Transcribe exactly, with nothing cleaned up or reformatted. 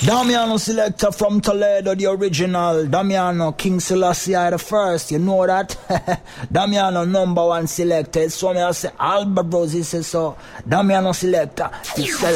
Damiano selector from Toledo, the original. Damiano, King Selassie the first. You know that? Damiano, number one selector. So me I say, Albert Rosie says so. Damiano selector.